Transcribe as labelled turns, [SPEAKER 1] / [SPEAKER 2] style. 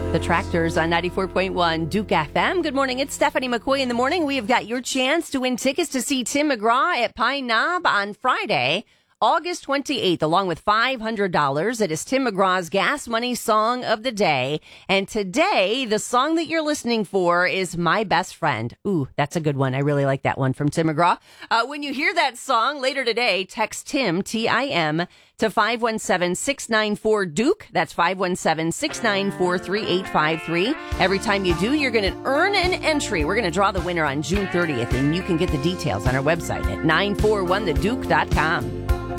[SPEAKER 1] The Tractors on 94.1 Duke FM. Good morning. It's Stephanie McCoy in the morning. We have got your chance to win tickets to see Tim McGraw at Pine Knob on Friday, August 28th, along with $500. It is Tim McGraw's Gas Money Song of the Day. And today, the song that you're listening for is My Best Friend. Ooh, that's a good one. I really like that one from Tim McGraw. When you hear that song later today, text Tim, T-I-M, to 517-694-DUKE. That's 517-694-3853. Every time you do, you're going to earn an entry. We're going to draw the winner on June 30th, and you can get the details on our website at 941theduke.com.